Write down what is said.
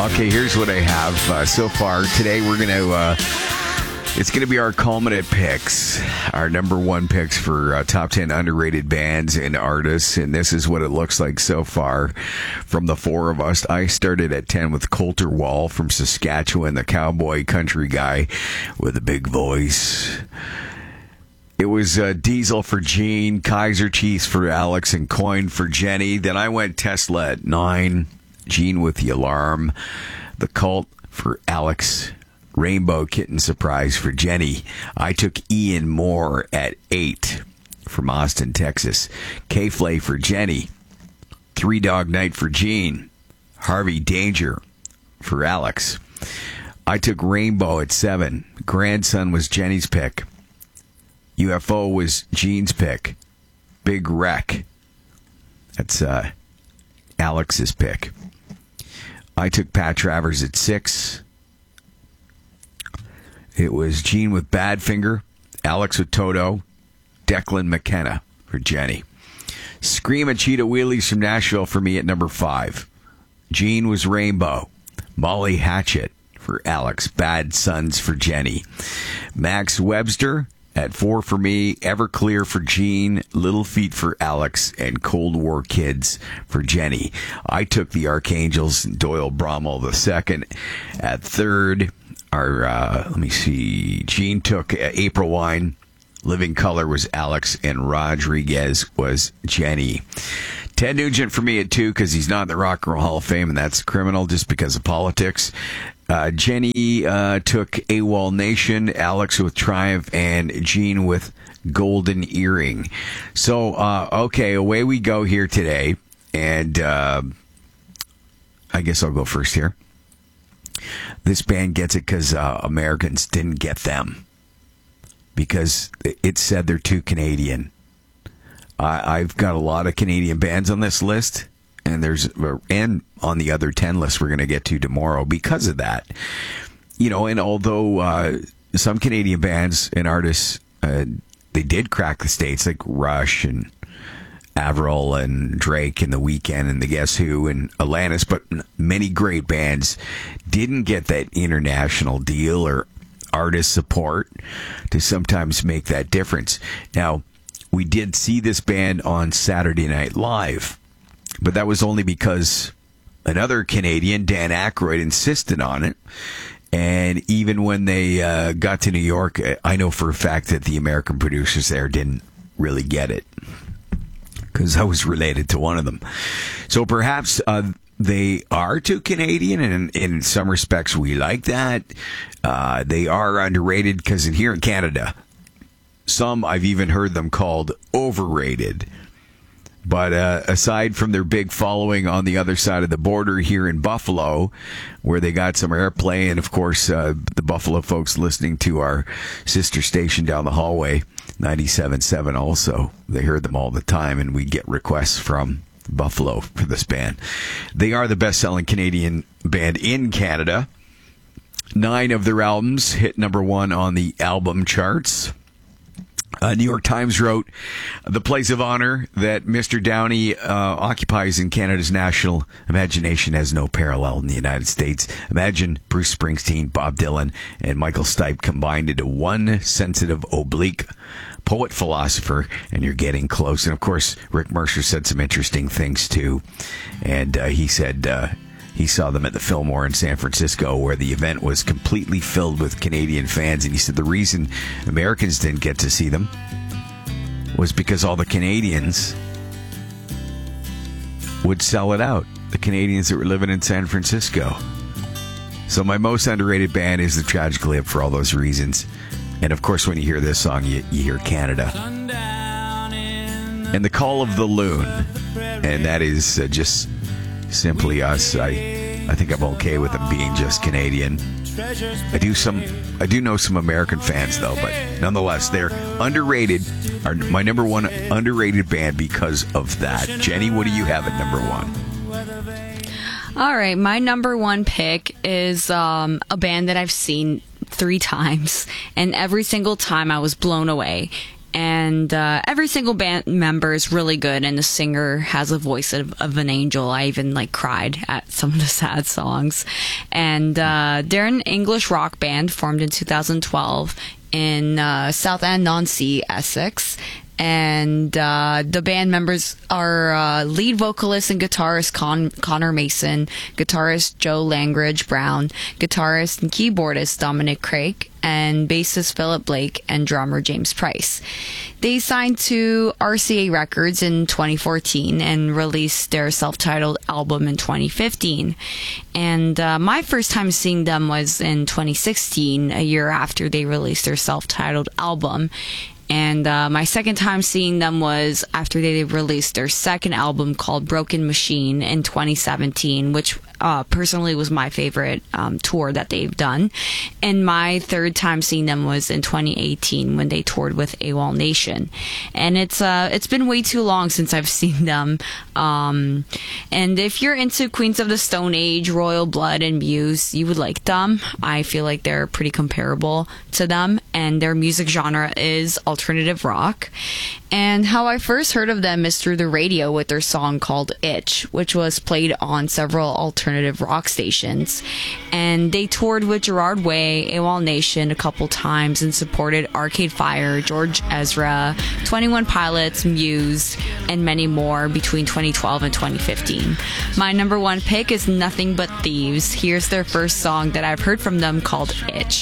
Okay, here's what I have so far. Today we're going to, it's going to be our culminate picks, our number one picks for top 10 underrated bands and artists. And this is what it looks like so far from the four of us. I started at 10 with Colter Wall from Saskatchewan, the cowboy country guy with a big voice. It was Diesel for Gene, Kaiser Chiefs for Alex, and Coin for Jenny. Then I went Tesla at 9, Gene with The Alarm, The Cult for Alex, Rainbow Kitten Surprise for Jenny. I took Ian Moore at 8 from Austin, Texas, K-Flay for Jenny, Three Dog Night for Gene, Harvey Danger for Alex. I took Rainbow at 7. Grandson was Jenny's pick. UFO was Gene's pick. Big Wreck. That's Alex's pick. I took Pat Travers at 6. It was Gene with Badfinger, Alex with Toto, Declan McKenna for Jenny. Scream and Cheetah Wheelies from Nashville for me at number 5. Gene was Rainbow. Molly Hatchet for Alex. Bad Sons for Jenny. Max Webster at 4 for me, Everclear for Gene, Little Feat for Alex, and Cold War Kids for Jenny. I took the Archangels, Doyle Bromwell II at 3rd. Let me see, Gene took April Wine, Living Color was Alex, and Rodriguez was Jenny. Ted Nugent for me at 2 because he's not in the Rock and Roll Hall of Fame, and that's criminal just because of politics. Jenny took AWOL Nation, Alex with Triumph, and Gene with Golden Earring. So, okay, away we go here today. And I guess I'll go first here. This band gets it because Americans didn't get them. Because it said they're too Canadian. I've got a lot of Canadian bands on this list. And on the other 10 list we're going to get to tomorrow because of that. You know, and although some Canadian bands and artists, they did crack the States, like Rush and Avril and Drake and The Weeknd and the Guess Who and Alanis, but many great bands didn't get that international deal or artist support to sometimes make that difference. Now, we did see this band on Saturday Night Live, but that was only because another Canadian, Dan Aykroyd, insisted on it. And even when they got to New York, I know for a fact that the American producers there didn't really get it because I was related to one of them. So perhaps they are too Canadian, and in some respects we like that. They are underrated because here in Canada, some I've even heard them called overrated. But aside from their big following on the other side of the border here in Buffalo, where they got some airplay, and of course the Buffalo folks listening to our sister station down the hallway, 97.7 also, they heard them all the time, and we get requests from Buffalo for this band. They are the best-selling Canadian band in Canada. 9 of their albums hit number 1 on the album charts. New York Times wrote, the place of honor that Mr. Downey occupies in Canada's national imagination has no parallel in the United States. Imagine Bruce Springsteen, Bob Dylan, and Michael Stipe combined into one sensitive, oblique poet-philosopher, and you're getting close. And, of course, Rick Mercer said some interesting things, too. And he said he saw them at the Fillmore in San Francisco, where the event was completely filled with Canadian fans. And he said the reason Americans didn't get to see them was because all the Canadians would sell it out. The Canadians that were living in San Francisco. So my most underrated band is the Tragically Hip for all those reasons. And, of course, when you hear this song, you hear Canada. And The Call of the Loon. And that is just simply us. I think I'm okay with them being just Canadian. I do know some American fans though, but nonetheless, they're underrated. Are my number 1 underrated band because of that. Jenny, what do you have at number 1? All right, my number 1 pick is a band that I've seen 3 times, and every single time I was blown away. And every single band member is really good, and the singer has a voice of an angel. I even cried at some of the sad songs. And they're an English rock band formed in 2012 in Southend on Sea, Essex. And the band members are lead vocalist and guitarist Connor Mason, guitarist Joe Langridge Brown, guitarist and keyboardist Dominic Craig, and bassist Philip Blake, and drummer James Price. They signed to RCA Records in 2014 and released their self-titled album in 2015. And my first time seeing them was in 2016, a year after they released their self-titled album. And my second time seeing them was after they released their second album called Broken Machine in 2017, which personally was my favorite tour that they've done. And my third time seeing them was in 2018 when they toured with AWOL Nation. And it's been way too long since I've seen them. And if you're into Queens of the Stone Age, Royal Blood, and Muse, you would like them. I feel like they're pretty comparable to them, and their music genre is alternative rock. And how I first heard of them is through the radio with their song called Itch, which was played on several alternative rock stations. And they toured with Gerard Way, AWOL Nation a couple times, and supported Arcade Fire, George Ezra, 21 Pilots, Muse, and many more between 2012 and 2015. My number one pick is Nothing But Thieves. Here's their first song that I've heard from them called Itch.